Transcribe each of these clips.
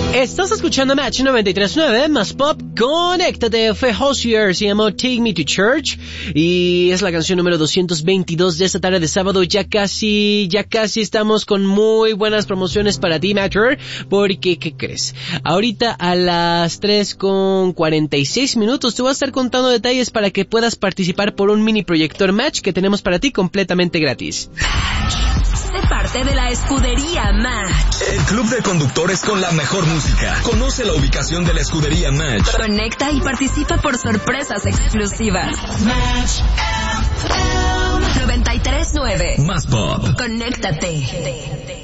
Estás escuchando Match 93.9, más pop, conéctate, fue Hozier, se llamó Take Me to Church, y es la canción número 222 de esta tarde de sábado. Ya casi estamos con muy buenas promociones para ti, Matcher, porque, ¿qué crees? Ahorita a las 3:46 te voy a estar contando detalles para que puedas participar por un mini proyector Match que tenemos para ti completamente gratis. Sé parte de la escudería Match. El club de conductores con la mejor música. Conoce la ubicación de la escudería Match. Conecta y participa por sorpresas exclusivas. Match 93.9. Más pop. Conéctate.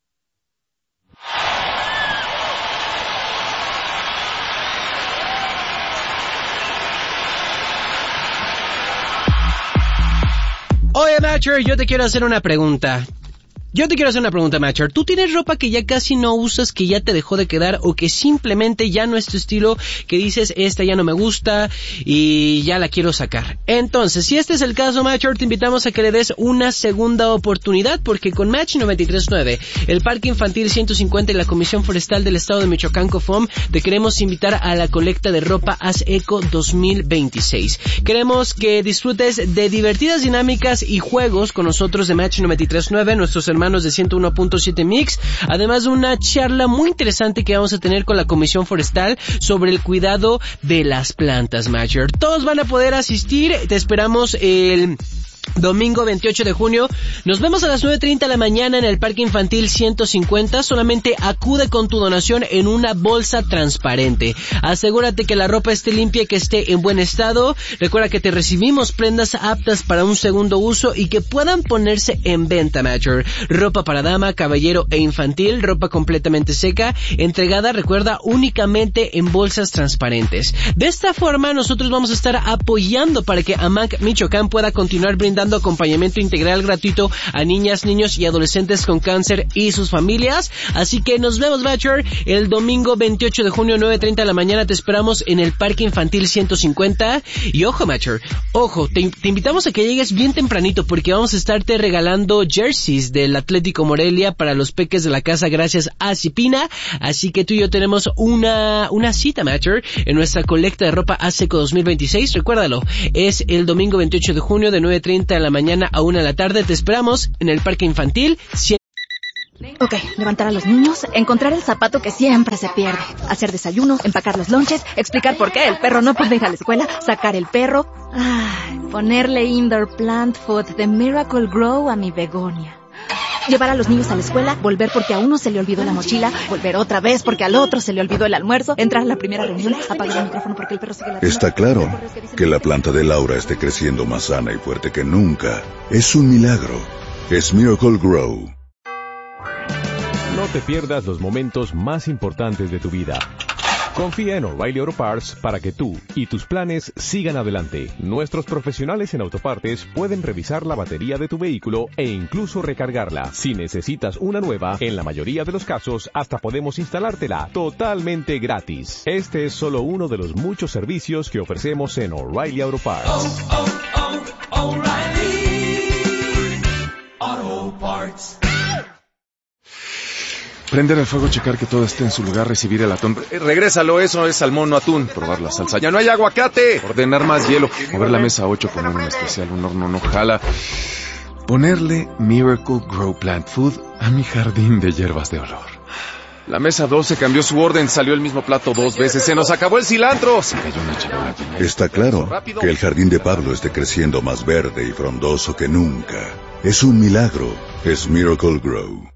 Oye, Matcher, yo te quiero hacer una pregunta. Matcher. ¿Tú tienes ropa que ya casi no usas, que ya te dejó de quedar, o que simplemente ya no es tu estilo, que dices, esta ya no me gusta y ya la quiero sacar? Entonces, si este es el caso, Matcher, te invitamos a que le des una segunda oportunidad, porque con Match 93.9, el Parque Infantil 150 y la Comisión Forestal del Estado de Michoacán, COFOM, te queremos invitar a la colecta de ropa Haz Eco 2026. Queremos que disfrutes de divertidas dinámicas y juegos con nosotros de Match 93.9, nuestros hermanos de 101.7 Mix, además de una charla muy interesante que vamos a tener con la Comisión Forestal sobre el cuidado de las plantas, Matcher. Todos van a poder asistir, te esperamos el domingo 28 de junio. Nos vemos a las 9:30 de la mañana en el Parque Infantil 150. Solamente acude con tu donación en una bolsa transparente. Asegúrate que la ropa esté limpia y que esté en buen estado. Recuerda que te recibimos prendas aptas para un segundo uso y que puedan ponerse en venta, Matcher. Ropa para dama, caballero e infantil, ropa completamente seca, entregada, recuerda, únicamente en bolsas transparentes. De esta forma nosotros vamos a estar apoyando para que AMAC Michoacán pueda continuar brindando acompañamiento integral gratuito a niñas, niños y adolescentes con cáncer y sus familias. Así que nos vemos, Matcher, el domingo 28 de junio, 9:30 de la mañana. Te esperamos en el Parque Infantil 150. Y ojo, Matcher, ojo, te invitamos a que llegues bien tempranito, porque vamos a estarte regalando jerseys del Atlético Morelia para los peques de la casa gracias a Cipina. Así que tú y yo tenemos una cita, Matcher, en nuestra colecta de ropa Haz Eco 2026. Recuérdalo, es el domingo 28 de junio de 9:30 de la mañana a 1 de la tarde. Te esperamos en el Parque Infantil. Ok, levantar a los niños, encontrar el zapato que siempre se pierde, hacer desayuno, empacar los lonches, explicar por qué el perro no puede ir a la escuela, sacar el perro, ponerle indoor plant food de Miracle Grow a mi begonia. Llevar a los niños a la escuela, volver porque a uno se le olvidó la mochila, volver otra vez porque al otro se le olvidó el almuerzo, entrar a la primera reunión, apagar el micrófono porque el perro sigue ladrando. Está claro que la planta de Laura esté creciendo más sana y fuerte que nunca. Es un milagro. Es Miracle Grow. No te pierdas los momentos más importantes de tu vida. Confía en O'Reilly Auto Parts para que tú y tus planes sigan adelante. Nuestros profesionales en autopartes pueden revisar la batería de tu vehículo e incluso recargarla. Si necesitas una nueva, en la mayoría de los casos hasta podemos instalártela totalmente gratis. Este es solo uno de los muchos servicios que ofrecemos en O'Reilly Auto Parts. O'Reilly Auto Parts. Prender el fuego, checar que todo esté en su lugar, recibir el atún. Regrésalo, eso es salmón, no atún. Probar la salsa. ¡Ya no hay aguacate! Ordenar más hielo. Mover la mesa 8, poner un especial, un horno no jala. Ponerle Miracle Grow Plant Food a mi jardín de hierbas de olor. La mesa 12 cambió su orden, salió el mismo plato 2 veces. ¡Se nos acabó el cilantro! Se cayó una charola. Está claro que el jardín de Pablo esté creciendo más verde y frondoso que nunca. Es un milagro. Es Miracle Grow.